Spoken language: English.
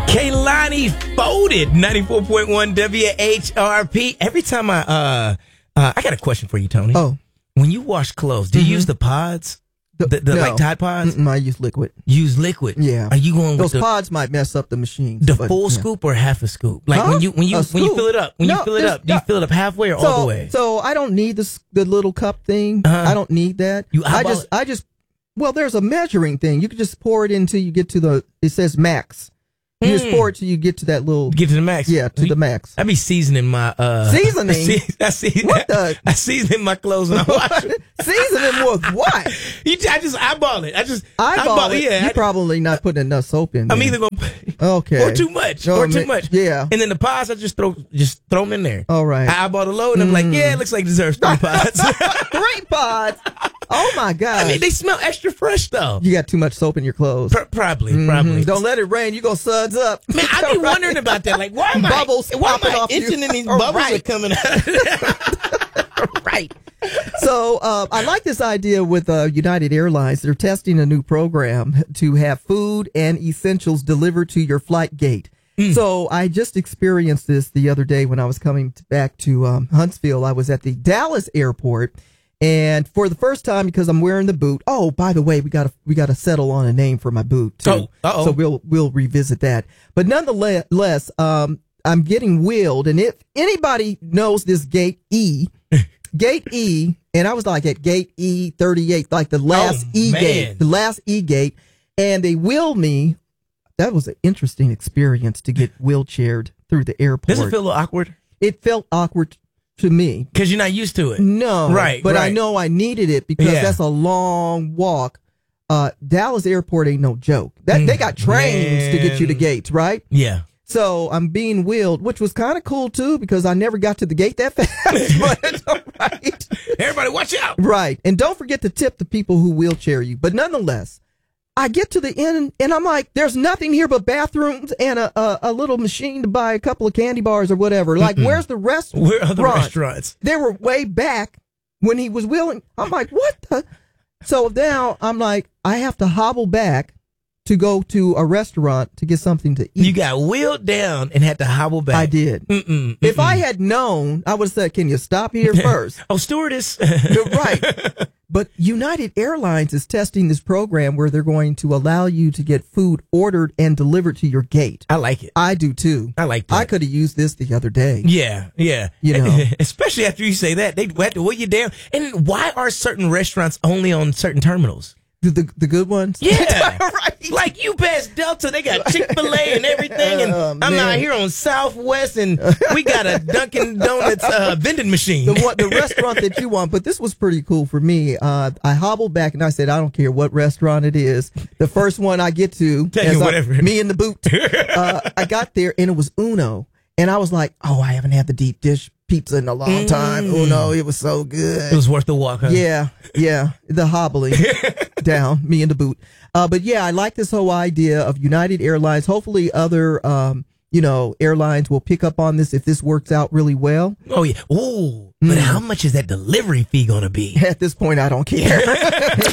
Kaylani folded 94.1 WHRP. Every time I got a question for you, Tony. Oh. When you wash clothes, do you use the pods? The no. like Tide Pods? I use liquid. Use liquid. Yeah. Are you going with those pods might mess up the machines. The full scoop or half a scoop? Like when you fill it up, do you fill it up halfway or all the way? So I don't need the little cup thing. I don't need that. Well, there's a measuring thing. You can just pour it until you get to it says max. You just pour it till you get to that little. Get to the max. Yeah, to the max. I be seasoning my seasoning. I season my clothes when I wash it. Seasoning with what? I just eyeball it. Eyeball it. Yeah, you're probably not putting enough soap in there. I'm either gonna okay or too much Yeah. And then the pods I just throw them in there. All right. I eyeball the load and I'm like, yeah, it looks like it deserves 3 pods. 3 pods. Oh my God! I mean, they smell extra fresh though. You got too much soap in your clothes. Probably. Don't let it rain. You gonna suds up. Man, I be wondering about that. Like, why am I itching and these bubbles are coming out? Right. So I like this idea with United Airlines. They're testing a new program to have food and essentials delivered to your flight gate. So I just experienced this the other day when I was coming back to Huntsville. I was at the Dallas airport. And for the first time, because I'm wearing the boot. Oh, by the way, we gotta settle on a name for my boot too. So we'll revisit that. But nonetheless, I'm getting wheeled, and if anybody knows this gate E, and I was like at gate E38, like the last E gate, and they wheeled me. That was an interesting experience to get wheelchaired through the airport. Does it feel a little awkward? It felt awkward to me. Because you're not used to it. No. Right. But I know I needed it because that's a long walk. Dallas Airport ain't no joke. They got trains to get you to gates, right? Yeah. So I'm being wheeled, which was kind of cool too because I never got to the gate that fast. But it's all right. Everybody watch out. Right. And don't forget to tip the people who wheelchair you. But nonetheless, I get to the end and I'm like, there's nothing here but bathrooms and a little machine to buy a couple of candy bars or whatever. Like, where's the restaurant? Where are the restaurants? They were way back when he was wheeling. I'm like, what the? So now I'm like, I have to hobble back to go to a restaurant to get something to eat. You got wheeled down and had to hobble back. I did. If I had known, I would have said, can you stop here first? Oh, stewardess. Right. But United Airlines is testing this program where they're going to allow you to get food ordered and delivered to your gate. I like it. I do too. I like that. I could have used this the other day. Yeah. You know, especially after you say that, they have to weigh you down. And why are certain restaurants only on certain terminals? The good ones? Yeah. Right. Like you pass Delta, they got Chick-fil-A and everything. And I'm out here on Southwest and we got a Dunkin' Donuts vending machine. The restaurant that you want. But this was pretty cool for me. I hobbled back and I said, I don't care what restaurant it is. The first one I get to, me in the boot, I got there and it was Uno. And I was like, oh, I haven't had the deep dish pizza in a long time. Uno, it was so good. It was worth the walk, huh? Yeah. The hobbling down, me in the boot. But yeah, I like this whole idea of United Airlines. Hopefully other, airlines will pick up on this if this works out really well. Oh, yeah. Oh, but how much is that delivery fee going to be? At this point, I don't care.